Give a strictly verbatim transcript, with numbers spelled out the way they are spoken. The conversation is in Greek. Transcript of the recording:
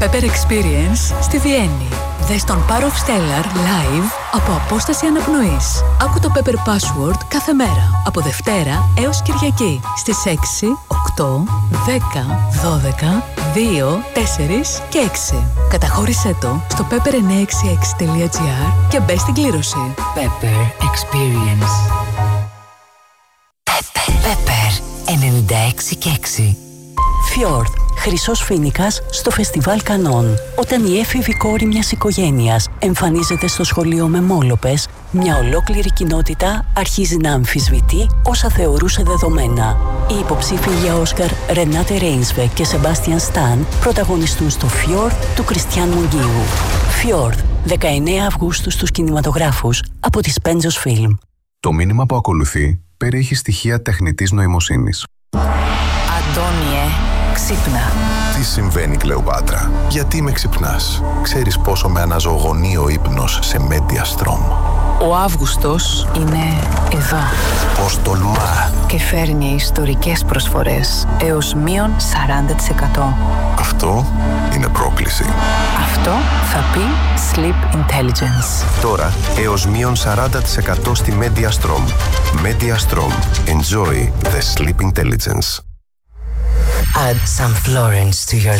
Pepper Experience στη Βιέννη. Δες τον Power of Stellar live από απόσταση αναπνοής. Άκου το Pepper Password κάθε μέρα, από Δευτέρα έως Κυριακή, στις έξι, οκτώ, δέκα, δώδεκα, δύο, τέσσερα και έξι. Καταχώρησέ το στο pepper εννιακόσια εξήντα έξι τελεία gr και μπες στην κλήρωση. Pepper Experience. Pepper. Pepper ενενήντα έξι και έξι. Fjord. Χρυσός Φοίνικας στο Φεστιβάλ Κανών. Όταν η έφηβη κόρη μιας οικογένειας εμφανίζεται στο σχολείο με μόλοπες, μια ολόκληρη κοινότητα αρχίζει να αμφισβητεί όσα θεωρούσε δεδομένα. Οι υποψήφοι για Όσκαρ Ρενάτε Ρέινσβε και Σεμπάστιαν Σταν πρωταγωνιστούν στο Fjord του Κριστιαν Μουγγίου. Fjord, δεκαεννέα Αυγούστου στους κινηματογράφους από τη Spensos Film. Το μήνυμα που ακολουθεί περιέχει στοιχεία τεχνητής νοημοσύνης. Αντώνιε, ξύπνα. Τι συμβαίνει, Κλεοπάτρα? Γιατί με ξυπνάς? Ξέρεις πόσο με αναζωογονεί ο ύπνος σε Mediastrom. Ο Αύγουστος είναι εδώ. Πώς τολμά. Και φέρνει ιστορικές προσφορές έως μείον σαράντα τοις εκατό. Αυτό είναι πρόκληση. Αυτό θα πει Sleep Intelligence. Τώρα έως μείον σαράντα τοις εκατό στη Mediastrom. Mediastrom. Enjoy the Sleep Intelligence. Add some Florence to your